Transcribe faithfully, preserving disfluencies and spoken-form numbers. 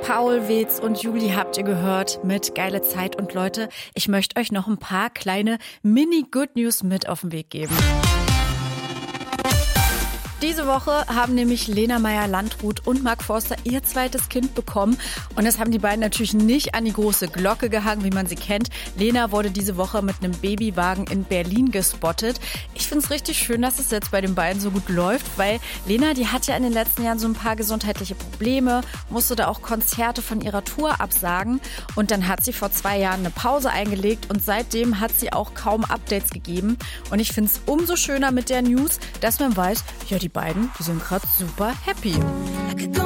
Paul Weetz und Juli habt ihr gehört mit Geile Zeit. Und Leute, ich möchte euch noch ein paar kleine Mini-Good News mit auf den Weg geben. Diese Woche haben nämlich Lena Meyer-Landrut und Mark Forster ihr zweites Kind bekommen. Und das haben die beiden natürlich nicht an die große Glocke gehangen, wie man sie kennt. Lena wurde diese Woche mit einem Babywagen in Berlin gespottet. Ich finde es richtig schön, dass es jetzt bei den beiden so gut läuft, weil Lena, die hat ja in den letzten Jahren so ein paar gesundheitliche Probleme, musste da auch Konzerte von ihrer Tour absagen. Und dann hat sie vor zwei Jahren eine Pause eingelegt und seitdem hat sie auch kaum Updates gegeben. Und ich finde es umso schöner mit der News, dass man weiß, ja, die Die beiden, die sind gerade super happy.